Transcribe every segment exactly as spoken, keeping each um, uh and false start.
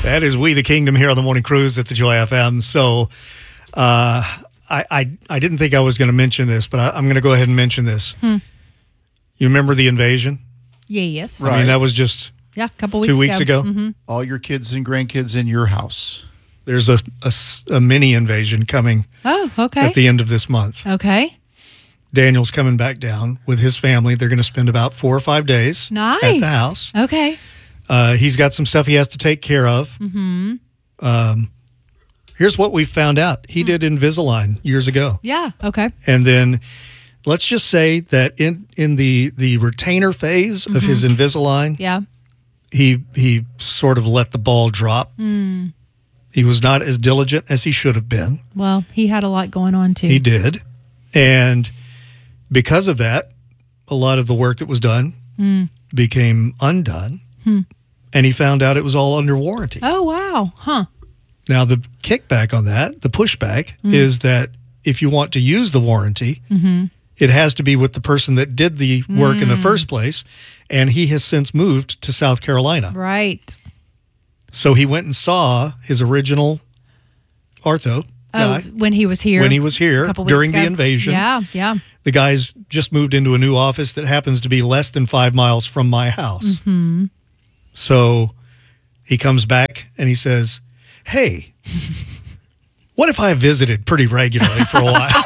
That is We the Kingdom here on the Morning Cruise at the Joy F M. So uh, I, I I didn't think I was going to mention this, but I, I'm going to go ahead and mention this. Hmm. You remember the invasion? Yeah, yes. I mean, that was just yeah, a couple weeks two weeks ago. ago. Mm-hmm. All your kids and grandkids in your house. There's a, a, a mini invasion coming Oh, okay. at the end of this month. Okay. Daniel's coming back down with his family. They're going to spend about four or five days Nice. at the house. Okay. Uh, he's got some stuff he has to take care of. Mm-hmm. Um, here's what we found out. He did Invisalign years ago. Yeah. Okay. And then let's just say that in, in the, the retainer phase of his Invisalign, Yeah. he he sort of let the ball drop. Mm. He was not as diligent as he should have been. Well, he had a lot going on, too. He did. And because of that, a lot of the work that was done Mm. became undone. Hmm. And he found out it was all under warranty. Oh, wow. Huh. Now, the kickback on that, the pushback, Mm. is that if you want to use the warranty, Mm-hmm. it has to be with the person that did the work in the first place. And he has since moved to South Carolina. Right. So he went and saw his original ortho guy Oh, when he was here. when he was here a couple weeks during the ago. invasion. Yeah, yeah. The guy's just moved into a new office that happens to be less than five miles from my house. Mm-hmm. So he comes back and he says, hey, what if I visited pretty regularly for a while?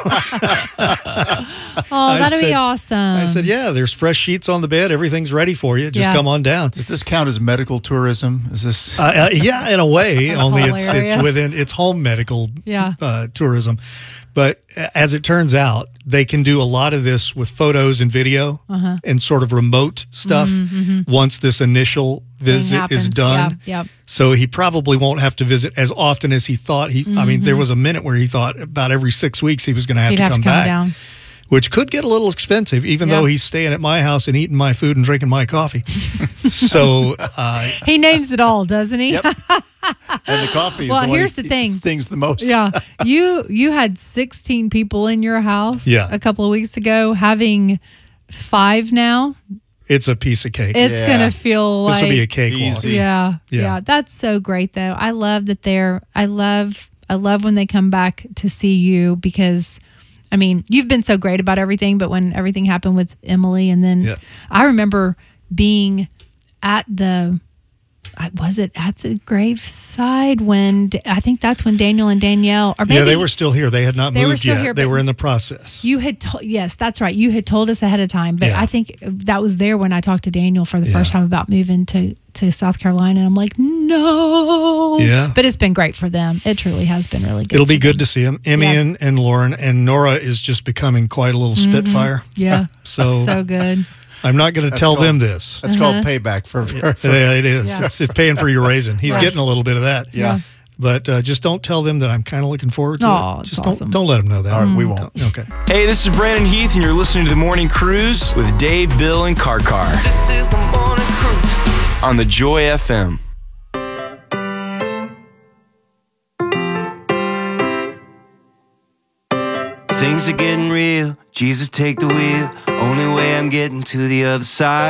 Oh, I that'd be said- awesome. I said, yeah, there's fresh sheets on the bed. Everything's ready for you. Just Yeah. come on down. Does this count as medical tourism? Is this? Uh, uh, yeah, in a way, That's only it's it's hilarious. within it's home medical Yeah. uh, tourism. But as it turns out, they can do a lot of this with photos and video Uh-huh. and sort of remote stuff once this initial visit happens. is done. Yeah, yep. So he probably won't have to visit as often as he thought. He, I mean, there was a minute where he thought about every six weeks he was going to have He'd to have come to come back, down. which could get a little expensive, even Yeah. though he's staying at my house and eating my food and drinking my coffee. So uh, He names it all, doesn't he? Yep. And the coffee is Well, the one here's he the thing. stings the most. Yeah. You you had sixteen people in your house Yeah. a couple of weeks ago. Having five now, it's a piece of cake. it's Yeah. going to feel This like will be a cakewalk. Easy. Yeah, Yeah. yeah, That's so great though. I love that they're I love I love when they come back to see you because I mean, you've been so great about everything, but when everything happened with Emily and then Yeah. I remember being at the I- was it at the graveside when I think that's when Daniel and Danielle or maybe Yeah, they were still here. They had not They were moved still yet. here, they but- were in the process. you had told, yes, that's right. You had told us ahead of time, but Yeah. I think that was there when I talked to Daniel for the Yeah. first time about moving to, to South Carolina. And I'm like, no. Yeah. But it's been great for them. It truly has been really good. It'll be for good them. to see him. Emmy Yeah. and, and Lauren and Nora is just becoming quite a little spitfire. Yeah. So, So good. I'm not going to That's tell called- them this. That's called payback for. for, for Yeah, it is. Yeah. It's, it's paying for your raisin. He's Right. getting a little bit of that. yeah. But uh, just don't tell them that I'm kind of looking forward to Aw, it. it's Just awesome. don't don't let them know that. All right, we won't. Don't- Okay. Hey, this is Brandon Heath, and you're listening to The Morning Cruise with Dave, Bill, and Car Car This is the morning cruise. on the Joy F M. Things are getting real. Jesus, take the wheel. Only way I'm getting to the other side.